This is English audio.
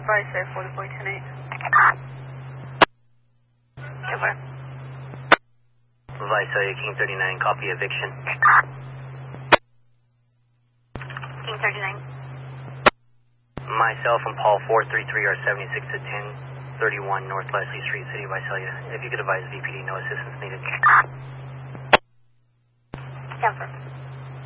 Vice 40.8. Over. Vice King 39, copy eviction. King 39. Myself and Paul 433 are 76 to 1031 North Leslie Street, City of Visalia. If you could advise VPD, no assistance needed. Confirm.